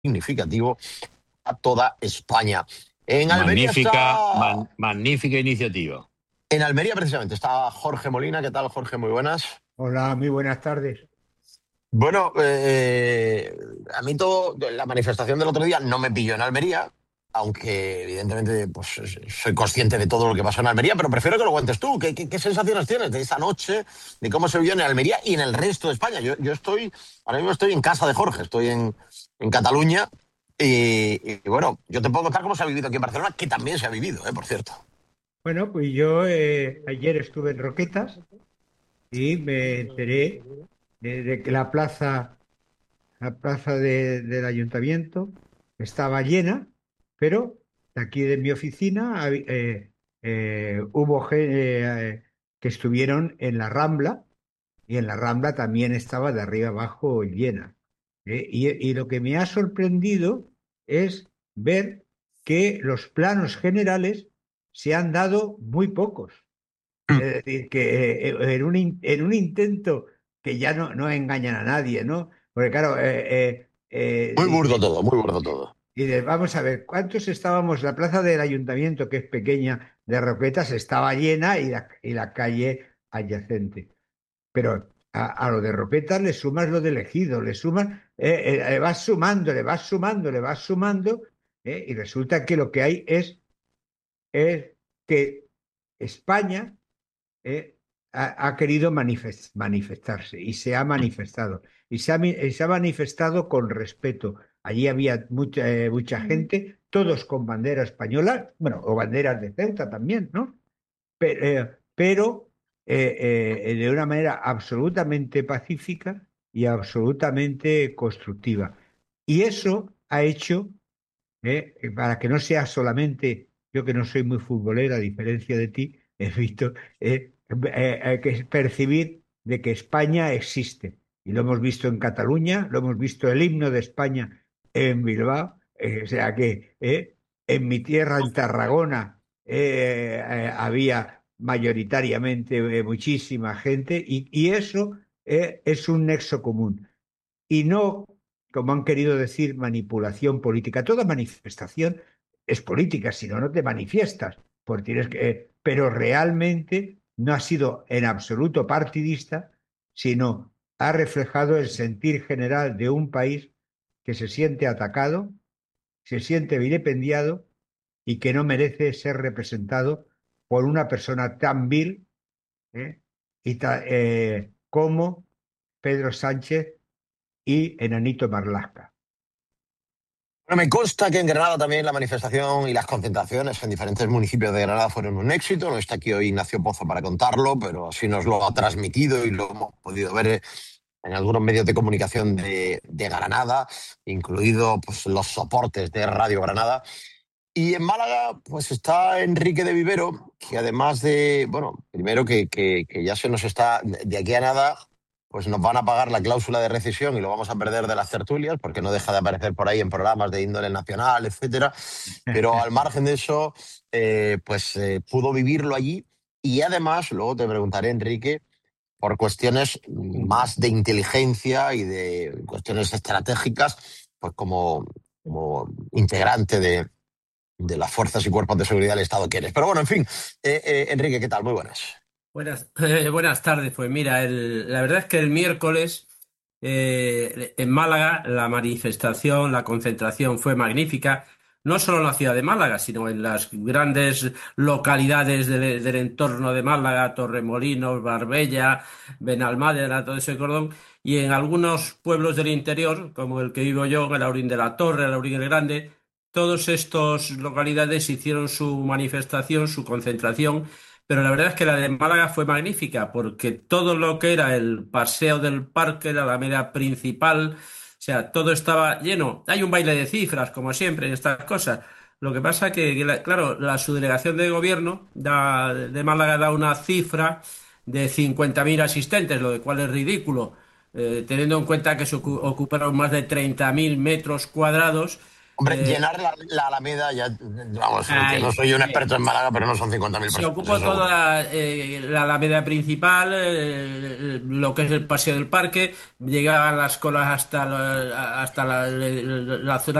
significativo a toda España. En Almería Magnífica, está... magnífica iniciativa. En Almería, precisamente, está Jorge Molina. ¿Qué tal, Jorge? Muy buenas. Hola, muy buenas tardes. Bueno, a mí la manifestación del otro día no me pilló en Almería, aunque evidentemente pues, soy consciente de todo lo que pasó en Almería, pero prefiero que lo cuentes tú. ¿Qué sensaciones tienes de esa noche, de cómo se vivió en Almería y en el resto de España? Ahora mismo estoy en casa de Jorge, estoy en Cataluña y bueno, yo te puedo contar cómo se ha vivido aquí en Barcelona, que también se ha vivido, por cierto. Bueno, pues yo ayer estuve en Roquetas y me enteré de que la plaza del ayuntamiento estaba llena, pero de aquí de mi oficina hubo que estuvieron en la Rambla, y en la Rambla también estaba de arriba abajo llena. Y lo que me ha sorprendido es ver que los planos generales se han dado muy pocos. Es decir, que en un intento que ya no engañan a nadie, ¿no? Porque claro, Muy burdo todo, muy burdo todo. vamos a ver, ¿cuántos estábamos? La plaza del ayuntamiento, que es pequeña, de Roquetas, estaba llena y la calle adyacente. Pero a lo de Roquetas le sumas lo del Ejido, le vas sumando, le vas sumando, le vas sumando, y resulta que lo que hay es que España ha querido manifestarse y se ha manifestado. Y se ha manifestado con respeto. Allí había mucha gente, todos con bandera española, bueno, o banderas de Ceuta también, ¿no? Pero de una manera absolutamente pacífica y absolutamente constructiva. Y eso ha hecho, para que no sea solamente yo, que no soy muy futbolero, a diferencia de ti, he visto, que percibir de que España existe. Y lo hemos visto en Cataluña, lo hemos visto el himno de España en Bilbao, o sea que en mi tierra, en Tarragona, había mayoritariamente muchísima gente, y eso es un nexo común. Y no, como han querido decir, manipulación política. Toda manifestación es política, si no, no te manifiestas. Pero realmente no ha sido en absoluto partidista, sino ha reflejado el sentir general de un país que se siente atacado, se siente vilipendiado y que no merece ser representado por una persona tan vil, ¿eh? Como Pedro Sánchez y Enanito Marlaska. Bueno, me consta que en Granada también la manifestación y las concentraciones en diferentes municipios de Granada fueron un éxito. No está aquí hoy Ignacio Pozo para contarlo, pero así nos lo ha transmitido y lo hemos podido ver en algunos medios de comunicación de Granada, incluido pues, los soportes de Radio Granada. Y en Málaga, pues está Enrique de Vivero, que además de, bueno, primero que ya se nos está, de aquí a nada, pues nos van a pagar la cláusula de rescisión y lo vamos a perder de las tertulias, porque no deja de aparecer por ahí en programas de índole nacional, etcétera. Pero al margen de eso, pudo vivirlo allí. Y además, luego te preguntaré, Enrique, por cuestiones más de inteligencia y de cuestiones estratégicas, pues como integrante de las fuerzas y cuerpos de seguridad del Estado que eres. Pero bueno, en fin, Enrique, ¿qué tal? Muy buenas. Buenas tardes. Pues mira, la verdad es que el miércoles en Málaga la manifestación, la concentración fue magnífica, no solo en la ciudad de Málaga, sino en las grandes localidades del entorno de Málaga, Torremolinos, Marbella, Benalmádena, todo ese cordón, y en algunos pueblos del interior, como el que vivo yo, el Aurín de la Torre, el Aurín el Grande. Todos estos localidades hicieron su manifestación, su concentración, pero la verdad es que la de Málaga fue magnífica, porque todo lo que era el paseo del parque, la alameda principal, o sea, todo estaba lleno. Hay un baile de cifras, como siempre, en estas cosas. Lo que pasa claro, la subdelegación de gobierno de Málaga da una cifra de 50.000 asistentes, lo cual es ridículo, teniendo en cuenta que se ocuparon más de 30.000 metros cuadrados Hombre, llenar la Alameda, ya, vamos, que no Ay, soy un experto en Málaga, pero no son 50.000 se personas, eso ocupó seguro. toda la alameda principal, lo que es el paseo del parque, llegaban las colas hasta la zona